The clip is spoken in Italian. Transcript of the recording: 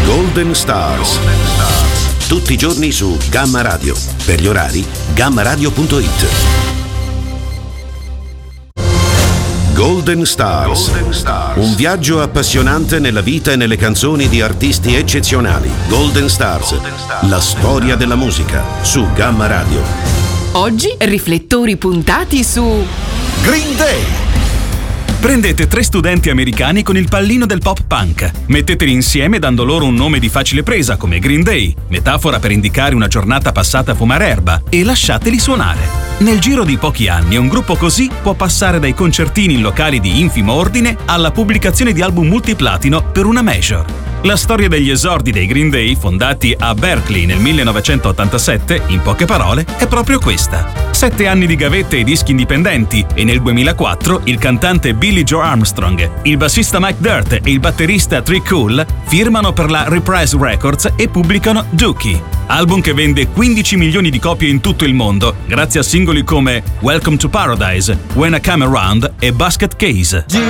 Golden Stars. Tutti i giorni su Gamma Radio. Per gli orari, gammaradio.it. Golden Stars. Un viaggio appassionante nella vita e nelle canzoni di artisti eccezionali. Golden Stars. La storia della musica su Gamma Radio. Oggi riflettori puntati su Green Day. Prendete 3 studenti americani con il pallino del pop punk, metteteli insieme dando loro un nome di facile presa come Green Day, metafora per indicare una giornata passata a fumare erba, e lasciateli suonare. Nel giro di pochi anni un gruppo così può passare dai concertini in locali di infimo ordine alla pubblicazione di album multiplatino per una major. La storia degli esordi dei Green Day, fondati a Berkeley nel 1987, in poche parole, è proprio questa. 7 anni di gavette e dischi indipendenti, e nel 2004 il cantante Billy Joe Armstrong, il bassista Mike Dirt e il batterista Trey Cool firmano per la Reprise Records e pubblicano Dookie, album che vende 15 milioni di copie in tutto il mondo, grazie a singoli come Welcome to Paradise, When I Come Around e Basket Case.